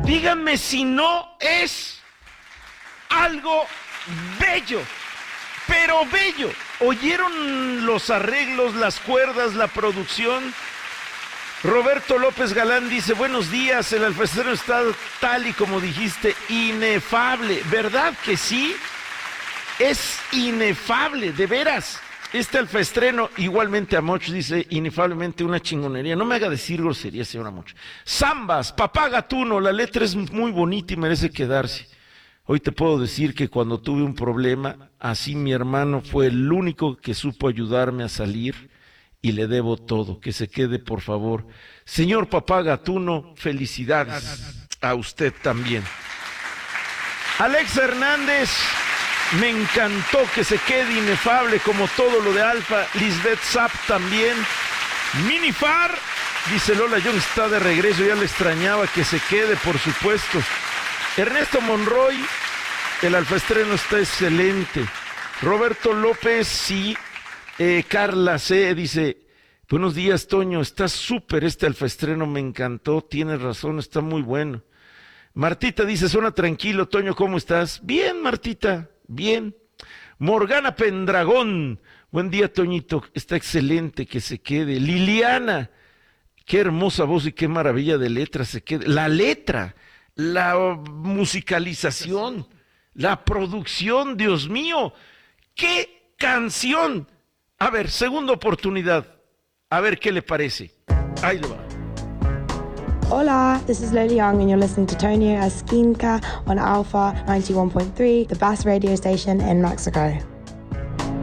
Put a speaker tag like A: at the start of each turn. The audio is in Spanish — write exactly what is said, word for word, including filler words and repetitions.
A: Díganme si no es algo bello, pero bello. ¿Oyeron los arreglos, las cuerdas, la producción? Roberto López Galán dice, buenos días, el alfaestreno está tal y como dijiste, inefable. ¿Verdad que sí? Es inefable, de veras. Este alfaestreno, igualmente Amoch dice, inefablemente una chingonería. No me haga decir grosería, señor Amoch. Zambas, Papá Gatuno, la letra es muy bonita y merece quedarse. Hoy te puedo decir que cuando tuve un problema, así mi hermano fue el único que supo ayudarme a salir y le debo todo. Que se quede, por favor. Señor Papá Gatuno, felicidades a usted también. Alex Hernández, me encantó que se quede inefable como todo lo de Alfa. Lisbeth Zapp también. Minifar, dice Lola Young, está de regreso, ya le extrañaba, que se quede, por supuesto. Ernesto Monroy, el alfaestreno está excelente. Roberto López, sí. Eh, Carla C. dice, buenos días, Toño, está súper este alfaestreno, me encantó, tienes razón, está muy bueno. Martita dice, suena tranquilo, Toño, ¿cómo estás? Bien, Martita, bien. Morgana Pendragón, buen día, Toñito, está excelente, que se quede. Liliana, qué hermosa voz y qué maravilla de letra se quede. La letra, la musicalización, la producción, Dios mío, qué canción. A ver, segunda oportunidad, a ver qué le parece. Ahí lo va.
B: Hola, this is Lily Young and you're listening to Tonio Esquinca on Alpha ninety-one point three, the best radio station in Mexico.